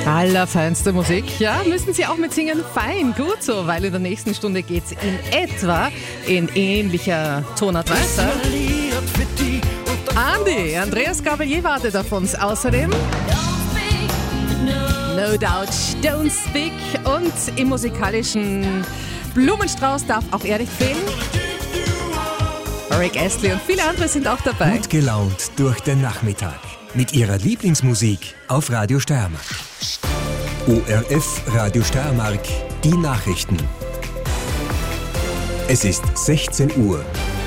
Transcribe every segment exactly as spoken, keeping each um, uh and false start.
Allerfeinste Musik. Ja, müssen Sie auch mitsingen? Fein, gut so, weil in der nächsten Stunde geht es in etwa in ähnlicher Tonart weiter. Andi, Andreas Gabalier wartet auf uns. Außerdem No Doubt, Don't Speak und im musikalischen Blumenstrauß darf auch er nicht fehlen. Rick Astley und viele andere sind auch dabei. Gut gelaunt durch den Nachmittag mit ihrer Lieblingsmusik auf Radio Steiermark. O R F Radio Steiermark, die Nachrichten. Es ist sechzehn Uhr.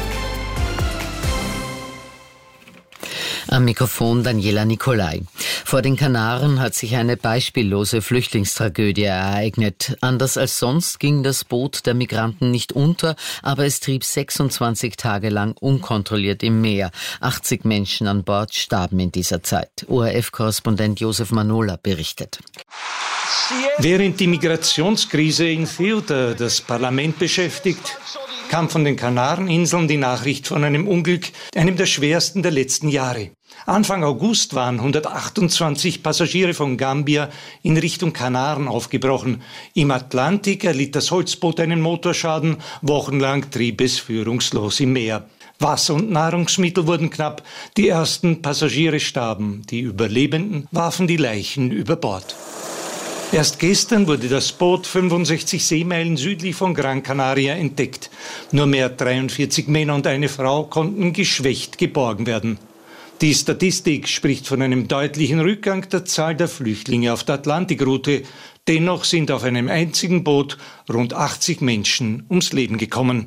Am Mikrofon Daniela Nicolai. Vor den Kanaren hat sich eine beispiellose Flüchtlingstragödie ereignet. Anders als sonst ging das Boot der Migranten nicht unter, aber es trieb sechsundzwanzig Tage lang unkontrolliert im Meer. achtzig Menschen an Bord starben in dieser Zeit. O R F-Korrespondent Josef Manola berichtet. Während die Migrationskrise in Ceuta das Parlament beschäftigt, kam von den Kanareninseln die Nachricht von einem Unglück, einem der schwersten der letzten Jahre. Anfang August waren hundertachtundzwanzig Passagiere von Gambia in Richtung Kanaren aufgebrochen. Im Atlantik erlitt das Holzboot einen Motorschaden, wochenlang trieb es führungslos im Meer. Wasser und Nahrungsmittel wurden knapp, die ersten Passagiere starben, die Überlebenden warfen die Leichen über Bord. Erst gestern wurde das Boot fünfundsechzig Seemeilen südlich von Gran Canaria entdeckt. Nur mehr dreiundvierzig Männer und eine Frau konnten geschwächt geborgen werden. Die Statistik spricht von einem deutlichen Rückgang der Zahl der Flüchtlinge auf der Atlantikroute. Dennoch sind auf einem einzigen Boot rund achtzig Menschen ums Leben gekommen.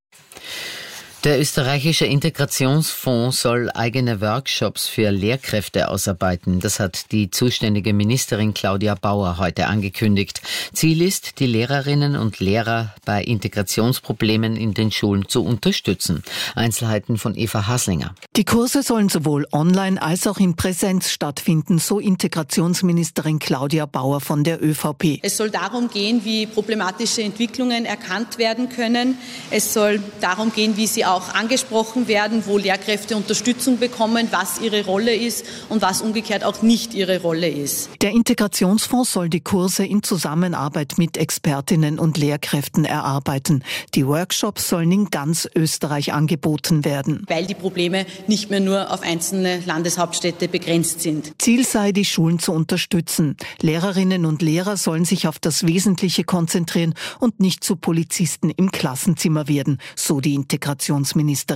Der österreichische Integrationsfonds soll eigene Workshops für Lehrkräfte ausarbeiten. Das hat die zuständige Ministerin Claudia Bauer heute angekündigt. Ziel ist, die Lehrerinnen und Lehrer bei Integrationsproblemen in den Schulen zu unterstützen. Einzelheiten von Eva Haslinger. Die Kurse sollen sowohl online als auch in Präsenz stattfinden, so Integrationsministerin Claudia Bauer von der ÖVP. Es soll darum gehen, wie problematische Entwicklungen erkannt werden können. Es soll darum gehen, wie sie auch auch angesprochen werden, wo Lehrkräfte Unterstützung bekommen, was ihre Rolle ist und was umgekehrt auch nicht ihre Rolle ist. Der Integrationsfonds soll die Kurse in Zusammenarbeit mit Expertinnen und Lehrkräften erarbeiten. Die Workshops sollen in ganz Österreich angeboten werden. Weil die Probleme nicht mehr nur auf einzelne Landeshauptstädte begrenzt sind. Ziel sei, die Schulen zu unterstützen. Lehrerinnen und Lehrer sollen sich auf das Wesentliche konzentrieren und nicht zu Polizisten im Klassenzimmer werden, so die Integrationsministerin.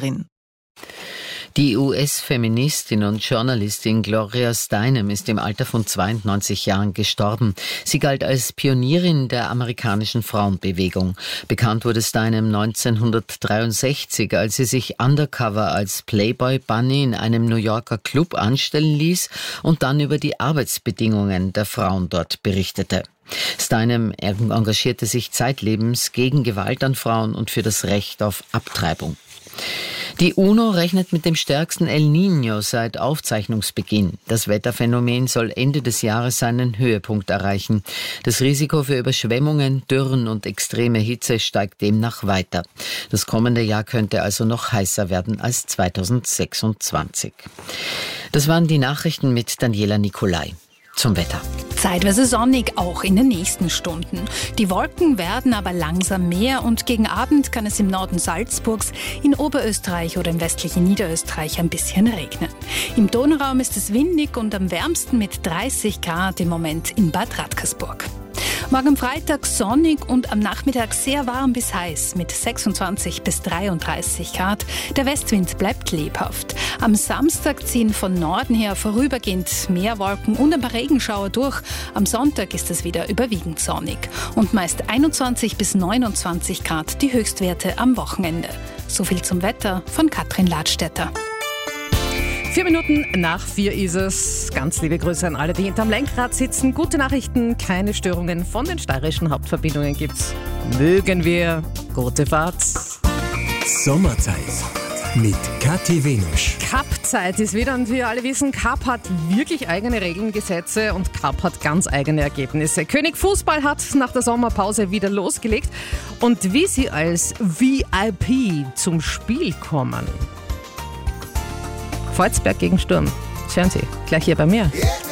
Die U S-Feministin und Journalistin Gloria Steinem ist im Alter von zweiundneunzig Jahren gestorben. Sie galt als Pionierin der amerikanischen Frauenbewegung. Bekannt wurde Steinem neunzehnhundertdreiundsechzig, als sie sich undercover als Playboy Bunny in einem New Yorker Club anstellen ließ und dann über die Arbeitsbedingungen der Frauen dort berichtete. Steinem engagierte sich zeitlebens gegen Gewalt an Frauen und für das Recht auf Abtreibung. Die UNO rechnet mit dem stärksten El Niño seit Aufzeichnungsbeginn. Das Wetterphänomen soll Ende des Jahres seinen Höhepunkt erreichen. Das Risiko für Überschwemmungen, Dürren und extreme Hitze steigt demnach weiter. Das kommende Jahr könnte also noch heißer werden als zweitausendsechsundzwanzig. Das waren die Nachrichten mit Daniela Nicolai. Zum Wetter. Zeitweise sonnig, auch in den nächsten Stunden. Die Wolken werden aber langsam mehr und gegen Abend kann es im Norden Salzburgs, in Oberösterreich oder im westlichen Niederösterreich ein bisschen regnen. Im Donauraum ist es windig und am wärmsten mit dreißig Grad im Moment in Bad Radkersburg. Morgen Freitag sonnig und am Nachmittag sehr warm bis heiß mit sechsundzwanzig bis dreiunddreißig Grad. Der Westwind bleibt lebhaft. Am Samstag ziehen von Norden her vorübergehend mehr Wolken und ein paar Regenschauer durch. Am Sonntag ist es wieder überwiegend sonnig und meist einundzwanzig bis neunundzwanzig Grad die Höchstwerte am Wochenende. So viel zum Wetter von Katrin Ladstätter. Vier Minuten nach vier ist es. Ganz liebe Grüße an alle, die hinterm Lenkrad sitzen. Gute Nachrichten, keine Störungen von den steirischen Hauptverbindungen gibt's. Mögen wir. Gute Fahrt. Sommerzeit mit Kathi Wenusch. Cup-Zeit ist wieder und wir alle wissen, Cup hat wirklich eigene Regeln, Gesetze und Cup hat ganz eigene Ergebnisse. König Fußball hat nach der Sommerpause wieder losgelegt und wie sie als V I P zum Spiel kommen. Volzberg gegen Sturm. Schauen Sie, gleich hier bei mir.